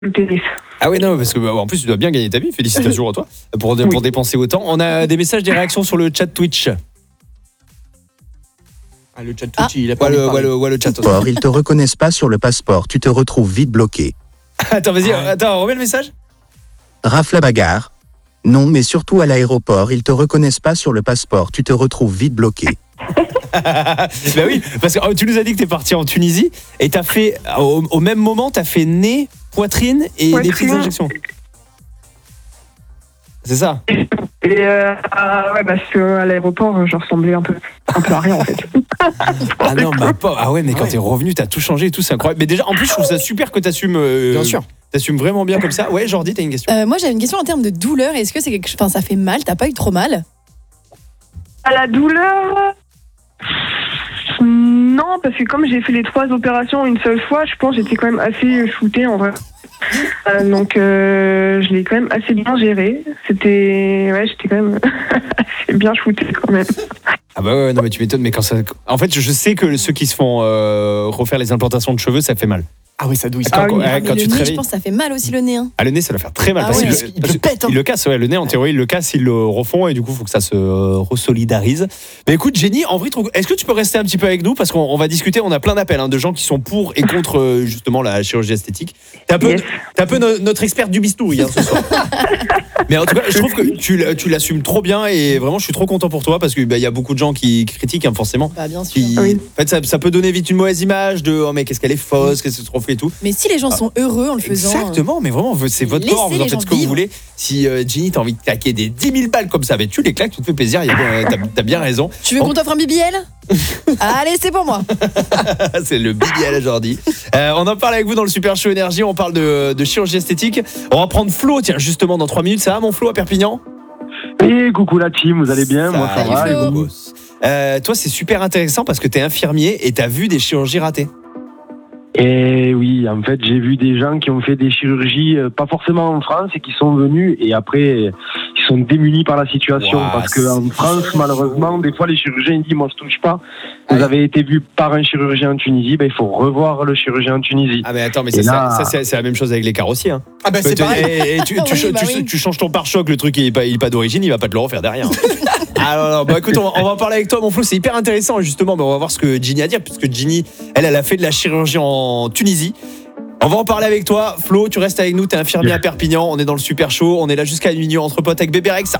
le tennis. Ah ouais, non, parce que en plus tu dois bien gagner ta vie, félicitations à toi pour dépenser autant. On a des messages, des réactions sur le chat Twitch. Ah, le chat Twitch, il a pas le chat. Or, ils te reconnaissent pas sur le passeport, tu te retrouves vite bloqué. Attends, vas-y, remets le message. Rafle la bagarre. Non, mais surtout à l'aéroport, ils te reconnaissent pas sur le passeport, tu te retrouves vite bloqué. Bah oui, parce que tu nous as dit que t'es parti en Tunisie et t'as fait, au même moment, t'as fait nez, poitrine et des petites injections. C'est ça. Et ouais, parce qu'à l'aéroport, je ressemblais un peu à rien en fait. Ah non, bah pas. Ah ouais, mais quand t'es revenu, t'as tout changé et tout, c'est incroyable. Mais déjà, en plus, je trouve ça super que t'assumes. Bien sûr. T'assumes vraiment bien comme ça. Ouais, Jordi, t'as une question. Moi, j'avais une question en termes de douleur. Est-ce que c'est quelque chose. Enfin, ça fait mal? T'as pas eu trop mal? À la douleur. Non, parce que comme j'ai fait les 3 opérations une seule fois, je pense que j'étais quand même assez shootée en vrai. Donc je l'ai quand même assez bien géré. J'étais quand même assez bien shootée quand même. Ah bah ouais, non mais tu m'étonnes, mais quand ça... En fait, je sais que ceux qui se font refaire les implantations de cheveux, ça fait mal. Ah oui, ça douille. Quand le tu nez, te je réveilles... pense que ça fait mal aussi le nez. Hein. Ah, le nez, ça doit faire très mal. Ah parce ouais. qu'il Il le pète. il le casse, ouais. Le nez, en théorie, il le casse, il le refond et du coup, il faut que ça se resolidarise. Mais écoute, Jenny, en vrai, est-ce que tu peux rester un petit peu avec nous? Parce qu'on va discuter, on a plein d'appels de gens qui sont pour et contre justement la chirurgie esthétique. T'es un peu notre experte du bistouille ce soir. Mais en tout cas, je trouve que tu l'assumes trop bien et vraiment, je suis trop content pour toi parce qu'il y a beaucoup de gens qui critiquent, forcément. Bah, bien sûr. Oui. En fait, ça peut donner vite une mauvaise image de oh, mais qu'est-ce qu'elle est fausse, qu'est-ce que c'est trop fait et tout. Mais si les gens sont heureux en le faisant. Exactement, mais vraiment, c'est votre corps, vous en faites ce que vous voulez. Si Ginny, t'as envie de claquer des 10 000 balles comme ça, mais tu les claques, tu te fais plaisir, t'as bien raison. Tu veux qu'on t'offre un BBL? Allez, c'est pour moi. C'est le BBL à Jordi. On en parle avec vous dans le Super Show Énergie, on parle de chirurgie esthétique. On va prendre Flo, tiens, justement, dans 3 minutes. Ça va, mon Flo, à Perpignan? Et coucou la team, vous allez bien? Moi ça va. Flo. Et vous? Toi, c'est super intéressant parce que t'es infirmier et t'as vu des chirurgies ratées. Et oui, en fait, j'ai vu des gens qui ont fait des chirurgies, pas forcément en France, et qui sont venus, et après, ils sont démunis par la situation. Wow, parce qu'en France, malheureusement, des fois, les chirurgiens ils disent, moi, je touche pas. Vous avez été vu par un chirurgien en Tunisie, il faut revoir le chirurgien en Tunisie. Ah mais attends, mais Et ça, là- c'est la même chose avec les carrossiers. Hein. Ah bah c'est pareil. Et tu changes ton pare-choc, le truc il est pas d'origine, il va pas te le refaire derrière. Alors bah écoute, on va en parler avec toi, mon Flo, c'est hyper intéressant justement, mais on va voir ce que Ginny a à dire, puisque Ginny, elle a fait de la chirurgie en Tunisie. On va en parler avec toi, Flo, tu restes avec nous, t'es infirmier à Perpignan, on est dans le Super Show, on est là jusqu'à minuit entre potes avec Bébé Rex.